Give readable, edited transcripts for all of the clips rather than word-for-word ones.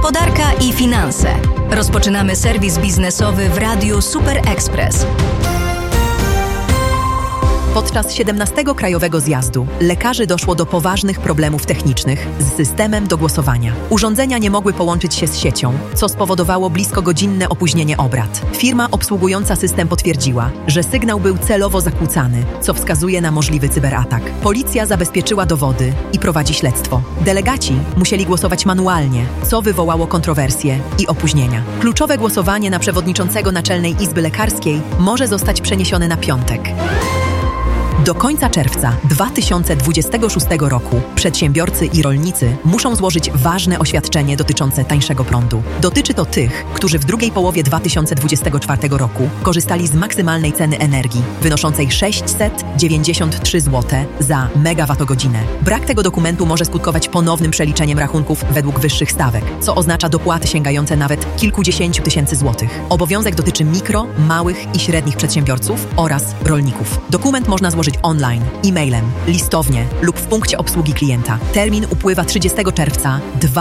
Gospodarka i finanse. Rozpoczynamy serwis biznesowy w Radiu Super Express. Podczas 17. Krajowego Zjazdu lekarzy doszło do poważnych problemów technicznych z systemem do głosowania. Urządzenia nie mogły połączyć się z siecią, co spowodowało bliskogodzinne opóźnienie obrad. Firma obsługująca system potwierdziła, że sygnał był celowo zakłócany, co wskazuje na możliwy cyberatak. Policja zabezpieczyła dowody i prowadzi śledztwo. Delegaci musieli głosować manualnie, co wywołało kontrowersje i opóźnienia. Kluczowe głosowanie na przewodniczącego Naczelnej Izby Lekarskiej może zostać przeniesione na piątek. Do końca czerwca 2026 roku przedsiębiorcy i rolnicy muszą złożyć ważne oświadczenie dotyczące tańszego prądu. Dotyczy to tych, którzy w drugiej połowie 2024 roku korzystali z maksymalnej ceny energii, wynoszącej 693 zł za megawattogodzinę. Brak tego dokumentu może skutkować ponownym przeliczeniem rachunków według wyższych stawek, co oznacza dopłaty sięgające nawet kilkudziesięciu tysięcy złotych. Obowiązek dotyczy mikro, małych i średnich przedsiębiorców oraz rolników. Dokument można złożyć online, e-mailem, listownie lub w punkcie obsługi klienta. Termin upływa 30 czerwca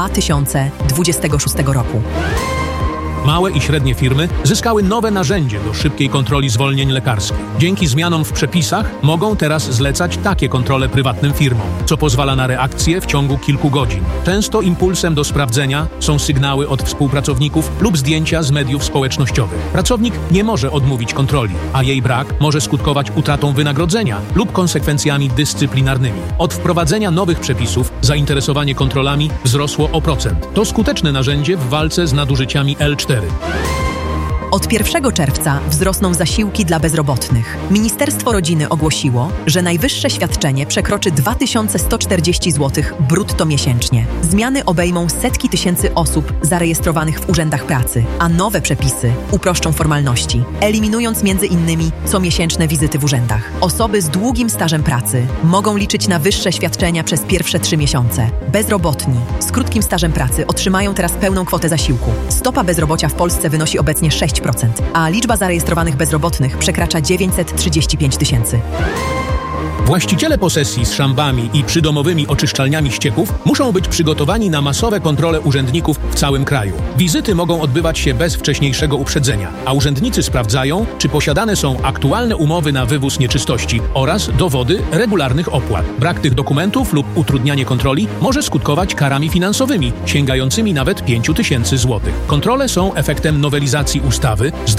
2026 roku. Małe i średnie firmy zyskały nowe narzędzie do szybkiej kontroli zwolnień lekarskich. Dzięki zmianom w przepisach mogą teraz zlecać takie kontrole prywatnym firmom, co pozwala na reakcję w ciągu kilku godzin. Często impulsem do sprawdzenia są sygnały od współpracowników lub zdjęcia z mediów społecznościowych. Pracownik nie może odmówić kontroli, a jej brak może skutkować utratą wynagrodzenia lub konsekwencjami dyscyplinarnymi. Od wprowadzenia nowych przepisów zainteresowanie kontrolami wzrosło o 1%. To skuteczne narzędzie w walce z nadużyciami L4. Od 1 czerwca wzrosną zasiłki dla bezrobotnych. Ministerstwo Rodziny ogłosiło, że najwyższe świadczenie przekroczy 2140 zł brutto miesięcznie. Zmiany obejmą setki tysięcy osób zarejestrowanych w urzędach pracy, a nowe przepisy uproszczą formalności, eliminując m.in. comiesięczne wizyty w urzędach. Osoby z długim stażem pracy mogą liczyć na wyższe świadczenia przez pierwsze 3 miesiące. Bezrobotni z krótkim stażem pracy otrzymają teraz pełną kwotę zasiłku. Stopa bezrobocia w Polsce wynosi obecnie 6%, a liczba zarejestrowanych bezrobotnych przekracza 935 tysięcy. Właściciele posesji z szambami i przydomowymi oczyszczalniami ścieków muszą być przygotowani na masowe kontrole urzędników w całym kraju. Wizyty mogą odbywać się bez wcześniejszego uprzedzenia, a urzędnicy sprawdzają, czy posiadane są aktualne umowy na wywóz nieczystości oraz dowody regularnych opłat. Brak tych dokumentów lub utrudnianie kontroli może skutkować karami finansowymi, sięgającymi nawet 5 tysięcy złotych. Kontrole są efektem nowelizacji ustawy z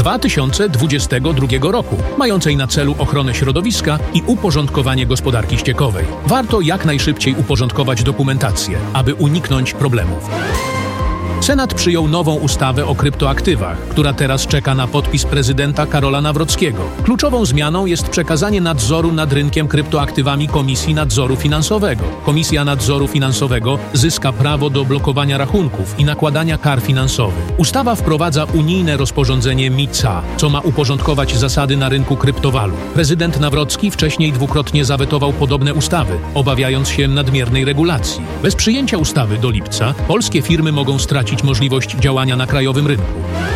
2022 roku, mającej na celu ochronę środowiska i uporządkowanie gospodarki ściekowej. Warto jak najszybciej uporządkować dokumentację, aby uniknąć problemów. Senat przyjął nową ustawę o kryptoaktywach, która teraz czeka na podpis prezydenta Karola Nawrockiego. Kluczową zmianą jest przekazanie nadzoru nad rynkiem kryptoaktywami Komisji Nadzoru Finansowego. Komisja Nadzoru Finansowego zyska prawo do blokowania rachunków i nakładania kar finansowych. Ustawa wprowadza unijne rozporządzenie MiCA, co ma uporządkować zasady na rynku kryptowalut. Prezydent Nawrocki wcześniej dwukrotnie zawetował podobne ustawy, obawiając się nadmiernej regulacji. Bez przyjęcia ustawy do lipca polskie firmy mogą stracić możliwość działania na krajowym rynku.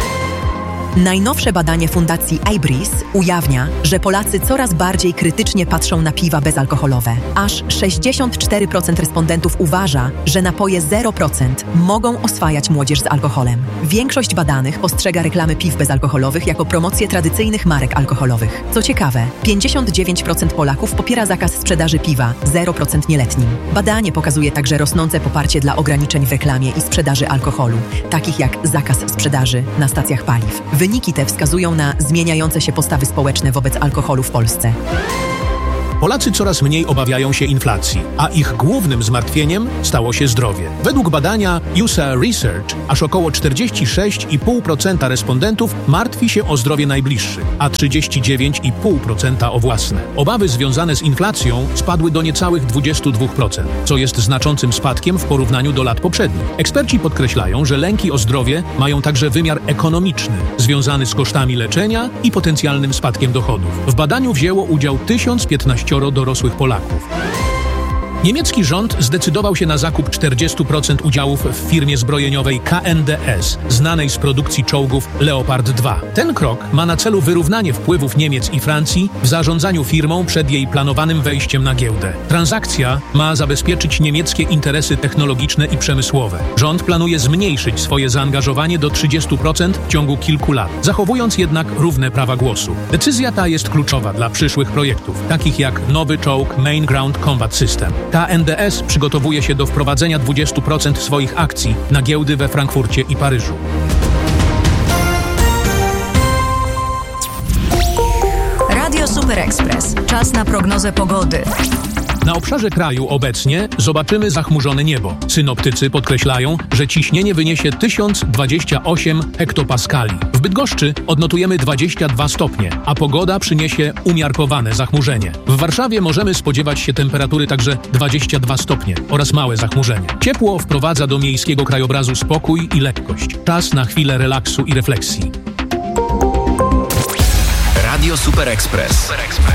Najnowsze badanie Fundacji iBreeze ujawnia, że Polacy coraz bardziej krytycznie patrzą na piwa bezalkoholowe. Aż 64% respondentów uważa, że napoje 0% mogą oswajać młodzież z alkoholem. Większość badanych postrzega reklamy piw bezalkoholowych jako promocję tradycyjnych marek alkoholowych. Co ciekawe, 59% Polaków popiera zakaz sprzedaży piwa 0% nieletnim. Badanie pokazuje także rosnące poparcie dla ograniczeń w reklamie i sprzedaży alkoholu, takich jak zakaz sprzedaży na stacjach paliw. Wyniki te wskazują na zmieniające się postawy społeczne wobec alkoholu w Polsce. Polacy coraz mniej obawiają się inflacji, a ich głównym zmartwieniem stało się zdrowie. Według badania USA Research aż około 46,5% respondentów martwi się o zdrowie najbliższych, a 39,5% o własne. Obawy związane z inflacją spadły do niecałych 22%, co jest znaczącym spadkiem w porównaniu do lat poprzednich. Eksperci podkreślają, że lęki o zdrowie mają także wymiar ekonomiczny, związany z kosztami leczenia i potencjalnym spadkiem dochodów. W badaniu wzięło udział 1015 dorosłych Polaków. Niemiecki rząd zdecydował się na zakup 40% udziałów w firmie zbrojeniowej KNDS, znanej z produkcji czołgów Leopard 2. Ten krok ma na celu wyrównanie wpływów Niemiec i Francji w zarządzaniu firmą przed jej planowanym wejściem na giełdę. Transakcja ma zabezpieczyć niemieckie interesy technologiczne i przemysłowe. Rząd planuje zmniejszyć swoje zaangażowanie do 30% w ciągu kilku lat, zachowując jednak równe prawa głosu. Decyzja ta jest kluczowa dla przyszłych projektów, takich jak nowy czołg Main Ground Combat System. KNDS przygotowuje się do wprowadzenia 20% swoich akcji na giełdy we Frankfurcie i Paryżu. Radio Super Express. Czas na prognozę pogody. Na obszarze kraju obecnie zobaczymy zachmurzone niebo. Synoptycy podkreślają, że ciśnienie wyniesie 1028 hektopaskali. W Bydgoszczy odnotujemy 22 stopnie, a pogoda przyniesie umiarkowane zachmurzenie. W Warszawie możemy spodziewać się temperatury także 22 stopnie oraz małe zachmurzenie. Ciepło wprowadza do miejskiego krajobrazu spokój i lekkość. Czas na chwilę relaksu i refleksji. Radio Super Express.